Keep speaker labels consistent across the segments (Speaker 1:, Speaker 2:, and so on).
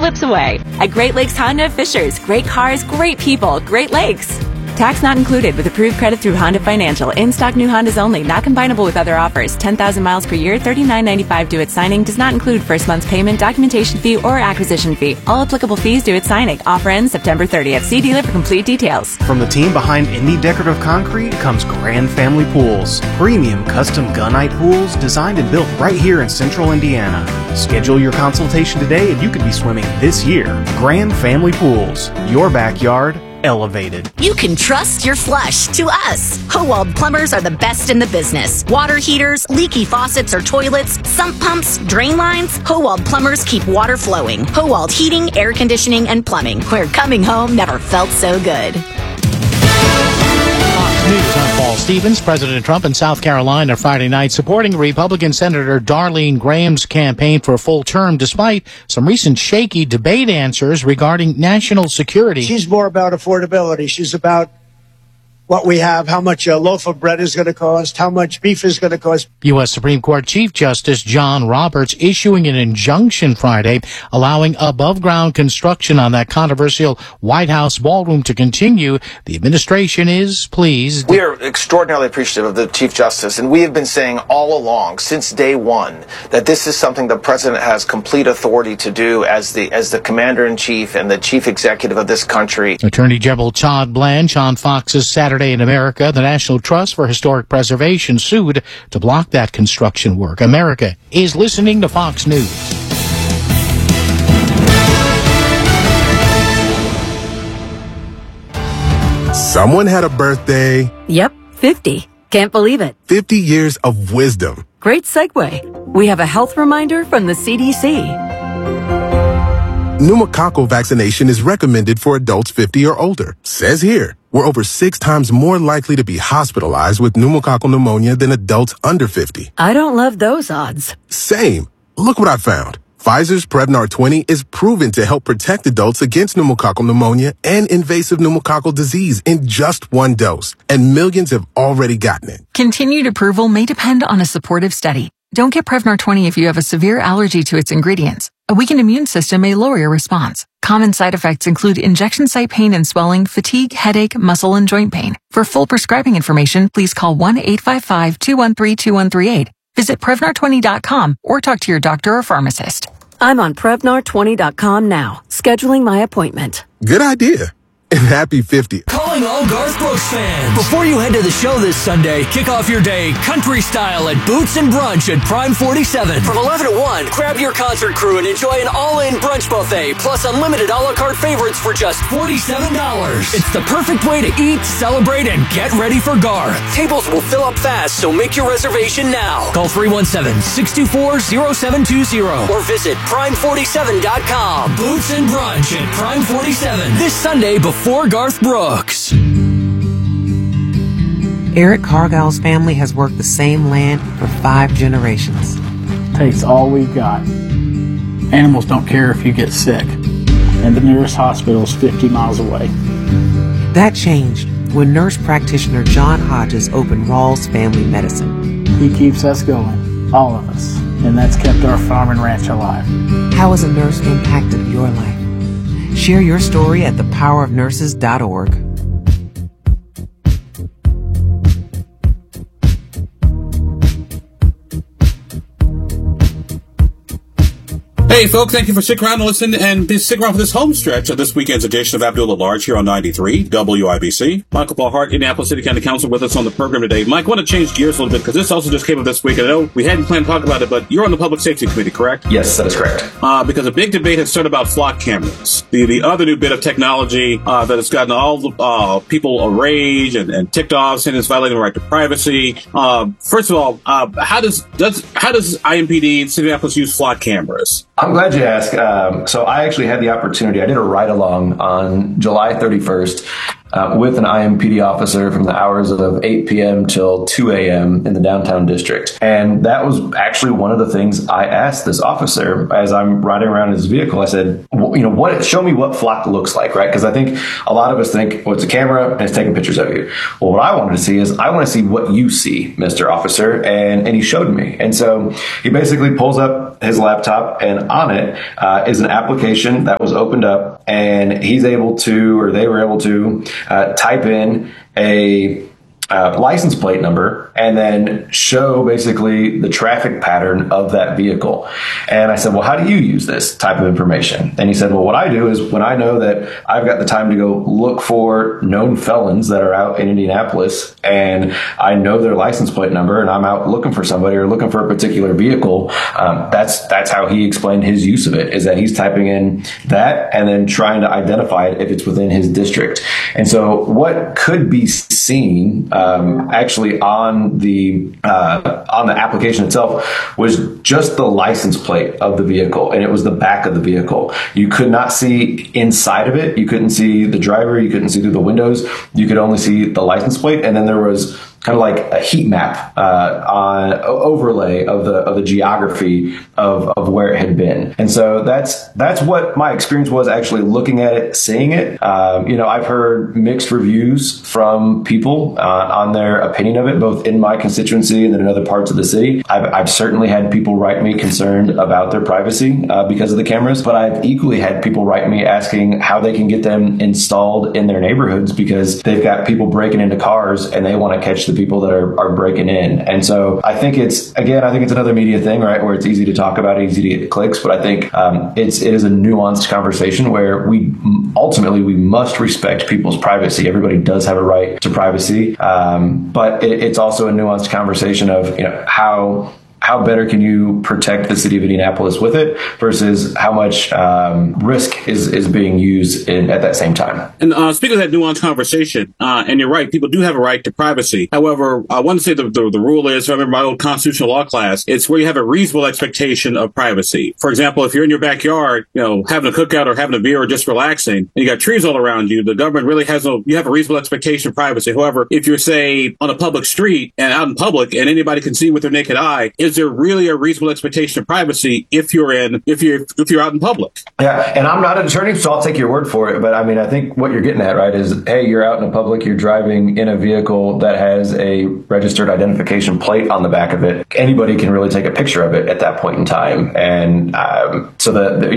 Speaker 1: clips away. At Great Lakes Honda of Fishers, great cars, great people, Great Lakes. Tax not included with approved credit through Honda Financial. In-stock new Hondas only. Not combinable with other offers. 10,000 miles per year, $39.95 due at signing. Does not include first month's payment, documentation fee, or acquisition fee. All applicable fees due at signing. Offer ends September 30th. See dealer for complete details.
Speaker 2: From the team behind Indy Decorative Concrete comes Grand Family Pools. Premium custom gunite pools designed and built right here in central Indiana. Schedule your consultation today and you could be swimming this year. Grand Family Pools. Your backyard elevated.
Speaker 3: You can trust your flush to us. Howald Plumbers are the best in the business. Water heaters, leaky faucets or toilets, sump pumps, drain lines. Howald Plumbers keep water flowing. Howald Heating, Air Conditioning, and Plumbing, where coming home never felt so good.
Speaker 4: News, I'm Paul Stevens. President Trump in South Carolina Friday night supporting Republican Senator Darlene Graham's campaign for a full term despite some recent shaky debate answers regarding national security.
Speaker 5: She's more about affordability. She's about what we have, how much a loaf of bread is going to cost, how much beef is going to cost.
Speaker 4: U.S. Supreme Court Chief Justice John Roberts issuing an injunction Friday allowing above-ground construction on that controversial White House ballroom to continue. The administration is pleased.
Speaker 6: We are extraordinarily appreciative of the Chief Justice, and we have been saying all along, since day one, that this is something the President has complete authority to do as the Commander-in-Chief and the Chief Executive of this country.
Speaker 4: Attorney General Todd Blanche on Fox's Saturday in America, the National Trust for Historic Preservation sued to block that construction work. America is listening to Fox News.
Speaker 7: Someone had a birthday.
Speaker 8: Yep, 50. Can't believe it.
Speaker 7: 50 years of wisdom.
Speaker 8: Great segue. We have a health reminder from the CDC.
Speaker 7: Pneumococcal vaccination is recommended for adults 50 or older. Says here, we're over 6 times more likely to be hospitalized with pneumococcal pneumonia than adults under 50.
Speaker 8: I don't love those odds.
Speaker 7: Same. Look what I found. Pfizer's Prevnar 20 is proven to help protect adults against pneumococcal pneumonia and invasive pneumococcal disease in just 1 dose. And millions have already gotten it.
Speaker 9: Continued approval may depend on a supportive study. Don't get Prevnar 20 if you have a severe allergy to its ingredients. A weakened immune system may lower your response. Common side effects include injection site pain and swelling, fatigue, headache, muscle, and joint pain. For full prescribing information, please call 1-855-213-2138. Visit Prevnar20.com or talk to your doctor or pharmacist.
Speaker 8: I'm on Prevnar20.com now, scheduling my appointment.
Speaker 7: Good idea. And happy 50th.
Speaker 10: Calling all Garth Brooks fans. Before you head to the show this Sunday, kick off your day country style at Boots and Brunch at Prime 47. From 11 to 1, grab your concert crew and enjoy an all-in brunch buffet, plus unlimited a la carte favorites for just $47. It's the perfect way to eat, celebrate, and get ready for Garth. Tables will fill up fast, so make your reservation now. Call 317-624-0720 or visit prime47.com. Boots and Brunch at Prime 47. This Sunday before Garth Brooks.
Speaker 11: Eric Cargill's family has worked the same land for 5 generations.
Speaker 12: Takes all we've got. Animals don't care if you get sick, and the nearest hospital is 50 miles away.
Speaker 11: That changed when nurse practitioner John Hodges opened Rawls Family Medicine.
Speaker 12: He keeps us going, all of us, and that's kept our farm and ranch alive.
Speaker 11: How has a nurse impacted your life? Share your story at thepowerofnurses.org.
Speaker 13: Hey, folks, thank you for sticking around and listening, and stick around for this home stretch of this weekend's edition of Abdul at Large here on 93 WIBC. Michael Paul Hart, Indianapolis City County Council, with us on the program today. Mike, I want to change gears a little bit because this also just came up this week, and I know we hadn't planned to talk about it, but you're on the Public Safety Committee, correct?
Speaker 14: Yes, that is correct.
Speaker 13: Because a big debate has started about flock cameras, the other new bit of technology that has gotten all the people enraged and ticked off, saying it's violating the right to privacy. First of all, how does IMPD in Indianapolis use flock cameras?
Speaker 14: I'm glad you asked. So I actually had the opportunity. I did a ride-along on July 31st with an IMPD officer from the hours of 8 p.m. till 2 a.m. in the downtown district. And that was actually one of the things I asked this officer as I'm riding around in his vehicle. I said, show me what Flock looks like, right? Because I think a lot of us think, well, it's a camera and it's taking pictures of you. Well, what I wanted to see is I want to see what you see, Mr. Officer. And he showed me. And so he basically pulls up his laptop, and on it is an application that was opened up, and they were able to type in a license plate number and then show basically the traffic pattern of that vehicle. And I said, well, how do you use this type of information? And he said, well, what I do is when I know that I've got the time to go look for known felons that are out in Indianapolis and I know their license plate number and I'm out looking for somebody or looking for a particular vehicle, that's how he explained his use of it, is that he's typing in that and then trying to identify it if it's within his district. And so what could be seen actually on the application itself was just the license plate of the vehicle, and it was the back of the vehicle. You could not see inside of it. You couldn't see the driver. You couldn't see through the windows. You could only see the license plate, and then there was kind of like a heat map on overlay of the geography of where it had been. And so that's what my experience was actually looking at it, seeing it. I've heard mixed reviews from people on their opinion of it, both in my constituency and then in other parts of the city. I've certainly had people write me concerned about their privacy because of the cameras, but I've equally had people write me asking how they can get them installed in their neighborhoods because they've got people breaking into cars and they want to catch the people that are breaking in. And so I think it's another media thing, right, where it's easy to talk about, easy to get clicks, but I think it is a nuanced conversation where we must respect people's privacy. Everybody does have a right to privacy, but it's also a nuanced conversation of how better can you protect the city of Indianapolis with it versus how much risk is being used at that same time.
Speaker 13: And speaking of that nuanced conversation, and you're right, people do have a right to privacy. However, I want to say the rule is, I remember my old constitutional law class, it's where you have a reasonable expectation of privacy. For example, if you're in your backyard, having a cookout or having a beer or just relaxing, and you got trees all around you, the government really you have a reasonable expectation of privacy. However, if you're, say, on a public street and out in public and anybody can see you with their naked eye, is there really a reasonable expectation of privacy if you're out in public?
Speaker 14: Yeah, and I'm not an attorney, so I'll take your word for it. But I mean, I think what you're getting at, right, is, hey, you're out in the public, you're driving in a vehicle that has a registered identification plate on the back of it. Anybody can really take a picture of it at that point in time. And so that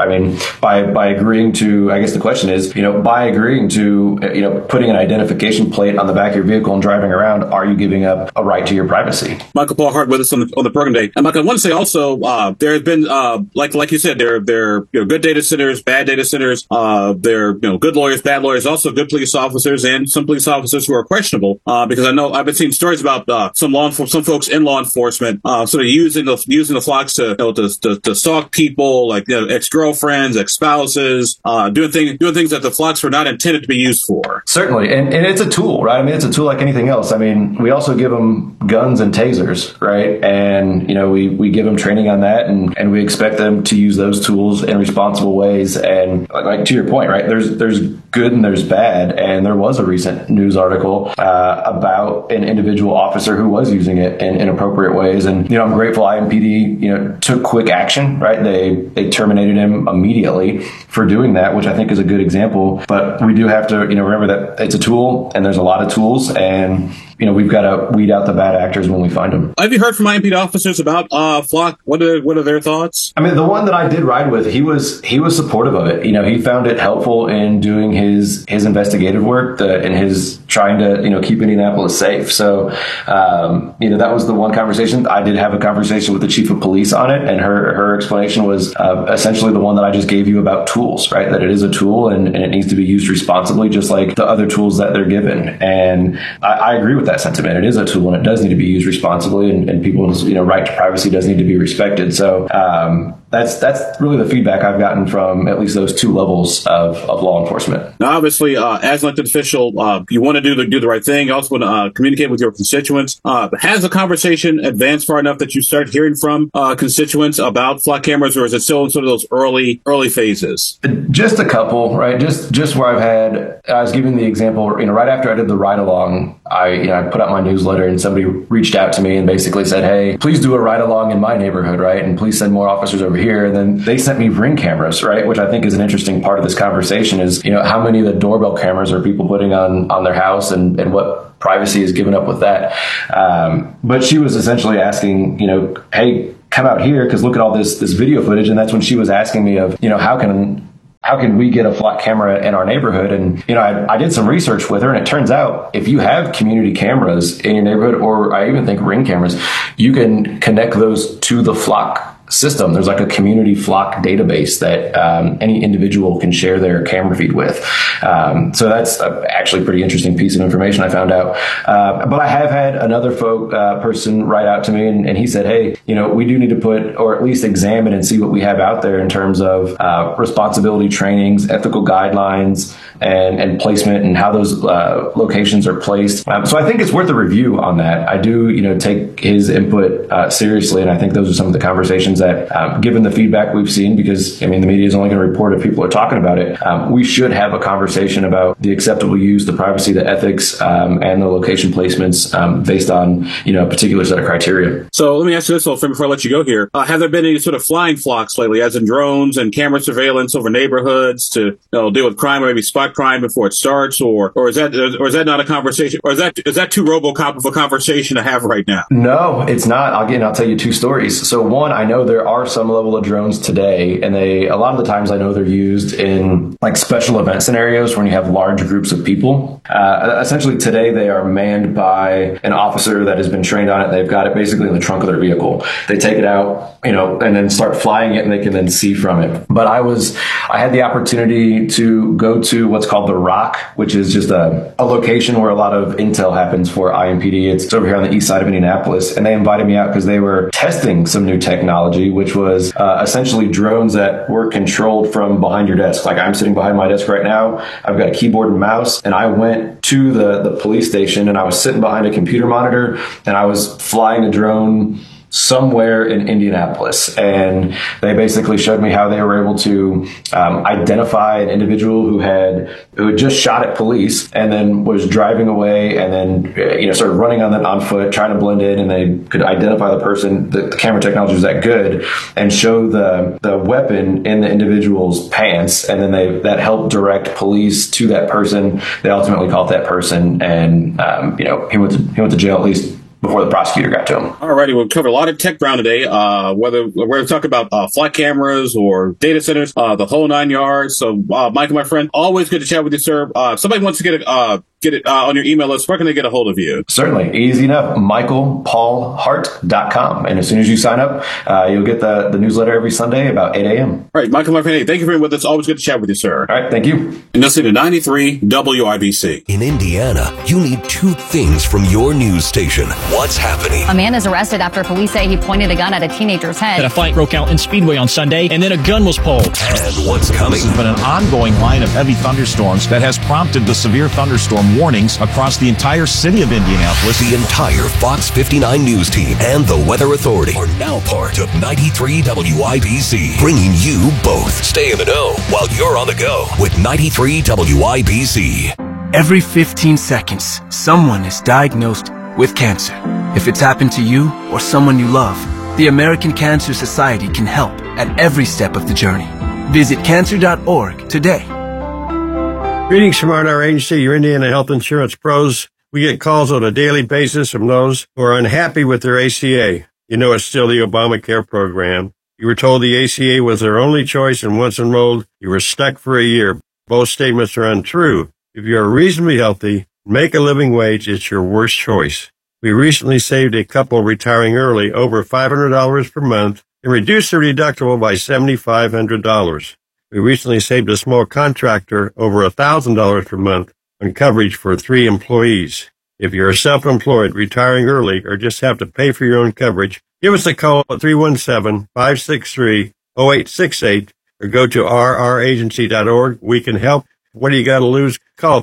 Speaker 14: by agreeing to, I guess the question is, by agreeing to, putting an identification plate on the back of your vehicle and driving around, are you giving up a right to your privacy?
Speaker 13: Michael Paul Hart with us on the program today. And Michael, I want to say also, there have been, like you said, there are good data centers, bad data centers. There are good lawyers, bad lawyers, also good police officers, and some police officers who are questionable. Because I know I've been seeing stories about some folks in law enforcement sort of using the flocks to stalk people, like ex-girlfriends, ex-spouses, doing things that the flocks were not intended to be used for.
Speaker 14: Certainly, and it's a tool, right? I mean, it's a tool like anything else. I mean, we also give them guns and tasers, right? And we give them training on that, and we expect them to use those tools in responsible ways. And like to your point, right? There's good and there's bad. And there was a recent news article about an individual officer who was using it in inappropriate ways. And I'm grateful IMPD took quick action, right? They terminated him immediately for doing that, which I think is a good example. But we do have to remember that it's a tool, and there's a lot of tools, and we've got to weed out the bad actors when we find them.
Speaker 13: Have you heard from IMPD officers about Flock? What are their thoughts?
Speaker 14: I mean, the one that I did ride with, he was supportive of it. He found it helpful in doing his investigative work and his trying to keep Indianapolis safe. So that was the one conversation. I did have a conversation with the chief of police on it, and her explanation was essentially the one that I just gave you about tools, right? That it is a tool and it needs to be used responsibly, just like the other tools that they're given. And I agree with that sentiment. It is a tool, and it does need to be used responsibly, and people's right to privacy does need to be respected. So that's really the feedback I've gotten from at least those two levels of law enforcement.
Speaker 13: Now, obviously, as an elected official, you want to do the right thing. You also want to communicate with your constituents. Has the conversation advanced far enough that you start hearing from constituents about flock cameras, or is it still in sort of those early phases?
Speaker 14: Just a couple, right? Just where I was giving the example, right after I did the ride along, I put out my newsletter and somebody reached out to me and basically said, hey, please do a ride along in my neighborhood, right? And please send more officers over here. And then they sent me Ring cameras, right? Which I think is an interesting part of this conversation is, how many of the doorbell cameras are people putting on their house and what privacy is given up with that. But she was essentially asking, hey, come out here because look at all this video footage. And that's when she was asking me of, how can we get a flock camera in our neighborhood? And, I did some research with her, and it turns out if you have community cameras in your neighborhood, or I even think Ring cameras, you can connect those to the flock system. There's like a community flock database that any individual can share their camera feed with. So that's actually a pretty interesting piece of information I found out. But I have had another person write out to me, and he said, hey, we do need to put, or at least examine and see what we have out there in terms of responsibility trainings, ethical guidelines, and placement, and how those locations are placed. So I think it's worth a review on that. I do, take his input seriously, and I think those are some of the conversations that, given the feedback we've seen, because the media is only going to report if people are talking about it, we should have a conversation about the acceptable use, the privacy, the ethics, and the location placements based on a particular set of criteria.
Speaker 13: So let me ask you this, little before I let you go here. Have there been any sort of flying flocks lately, as in drones and camera surveillance over neighborhoods to deal with crime, or maybe spot crime before it starts, or is that not a conversation, or is that too RoboCop of a conversation to have right now?
Speaker 14: No, it's not. I'll tell you two stories. So one, I know there are some level of drones today, and a lot of the times I know they're used in like special event scenarios when you have large groups of people. Essentially today they are manned by an officer that has been trained on it. They've got it basically in the trunk of their vehicle. They take it out, and then start flying it, and they can then see from it. But I had the opportunity to go to what's called the Rock, which is just a location where a lot of intel happens for IMPD. It's over here on the east side of Indianapolis, and they invited me out because they were testing some new technology, which was essentially drones that were controlled from behind your desk. Like I'm sitting behind my desk right now, I've got a keyboard and mouse, and I went to the police station, and I was sitting behind a computer monitor, and I was flying a drone somewhere in Indianapolis, and they basically showed me how they were able to identify an individual who had just shot at police and then was driving away, and then started running on foot, trying to blend in, and they could identify the person. The camera technology was that good, and show the weapon in the individual's pants, and then that helped direct police to that person. They ultimately caught that person, and he went to jail, at least before the prosecutor got to him. All
Speaker 13: righty, we'll cover a lot of tech ground today, whether we're talking about flock cameras or data centers, the whole 9 yards. So, Michael, my friend, always good to chat with you, sir. If somebody wants to get it on your email list, where can they get a hold of you?
Speaker 14: Certainly. Easy enough. MichaelPaulHart.com. And as soon as you sign up, you'll get the newsletter every Sunday about 8 a.m.
Speaker 13: All right, Michael, my friend, thank you for being with us. Always good to chat with you, sir.
Speaker 14: All right, thank you.
Speaker 13: And listening to 93 WIBC.
Speaker 15: In Indiana, you need two things from your news station. What's happening?
Speaker 16: A man is arrested after police say he pointed a gun at a teenager's head.
Speaker 17: And a fight broke out in Speedway on Sunday, and then a gun was pulled.
Speaker 15: And what's coming?
Speaker 18: This has been an ongoing line of heavy thunderstorms that has prompted the severe thunderstorm warnings across the entire city of Indianapolis.
Speaker 15: The entire Fox 59 news team and the Weather Authority are now part of 93 WIBC, bringing you both. Stay in the know while you're on the go with 93 WIBC.
Speaker 19: Every 15 seconds, someone is diagnosed with cancer. If it's happened to you or someone you love, the American Cancer Society can help at every step of the journey. Visit cancer.org today.
Speaker 20: Greetings from our agency, your Indiana Health Insurance Pros. We get calls on a daily basis from those who are unhappy with their ACA. It's still the Obamacare program. You were told the ACA was their only choice, and once enrolled, you were stuck for a year. Both statements are untrue. If you are reasonably healthy, make a living wage, it's your worst choice. We recently saved a couple retiring early over $500 per month and reduced their deductible by $7,500. We recently saved a small contractor over $1,000 per month on coverage for 3 employees. If you're self-employed, retiring early, or just have to pay for your own coverage, give us a call at 317-563-5600 0868 or go to rragency.org. We can help. What do you got to lose? Call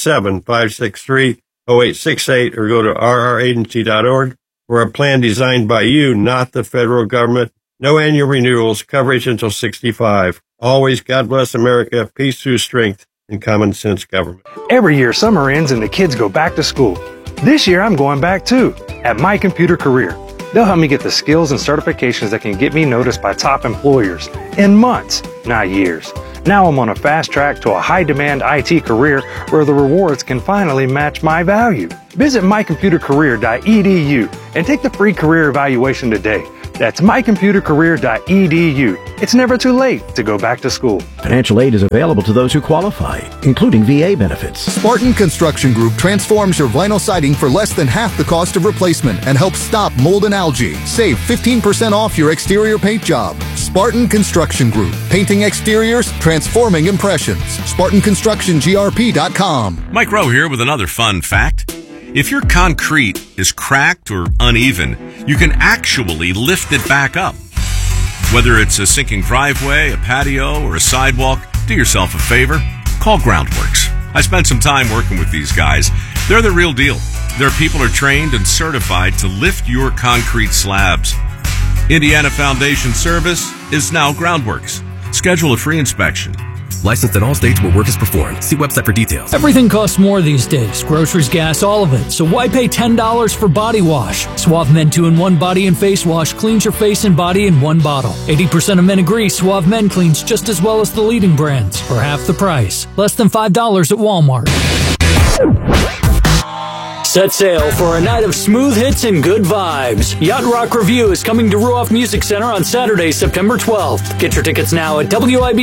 Speaker 20: 317-563-0868 or go to rragency.org. We're a plan designed by you, not the federal government. No annual renewals, coverage until 65. Always God bless America, peace through strength, and common sense government.
Speaker 21: Every year, summer ends and the kids go back to school. This year, I'm going back too, at My Computer Career. They'll help me get the skills and certifications that can get me noticed by top employers in months, not years. Now I'm on a fast track to a high-demand IT career where the rewards can finally match my value. Visit mycomputercareer.edu and take the free career evaluation today. That's mycomputercareer.edu. It's never too late to go back to school.
Speaker 22: Financial aid is available to those who qualify, including VA benefits.
Speaker 23: Spartan Construction Group transforms your vinyl siding for less than half the cost of replacement and helps stop mold and algae. Save 15% off your exterior paint job. Spartan Construction Group. Painting exteriors, transforming impressions. SpartanConstructionGRP.com.
Speaker 24: Mike Rowe here with another fun fact. If your concrete is cracked or uneven, you can actually lift it back up. Whether it's a sinking driveway, a patio, or a sidewalk, do yourself a favor. Call Groundworks. I spent some time working with these guys. They're the real deal. Their people are trained and certified to lift your concrete slabs. Indiana Foundation Service is now Groundworks. Schedule a free inspection.
Speaker 25: Licensed in all states where work is performed. See website for details.
Speaker 17: Everything costs more these days. Groceries, gas, all of it. So why pay $10 for body wash? Suave Men 2-in-1 Body and Face Wash cleans your face and body in one bottle. 80% of men agree Suave Men cleans just as well as the leading brands for half the price. Less than $5 at Walmart. Set sail for a night of smooth hits and good vibes. Yacht Rock Review is coming to Ruoff Music Center on Saturday, September 12th. Get your tickets now at WIB.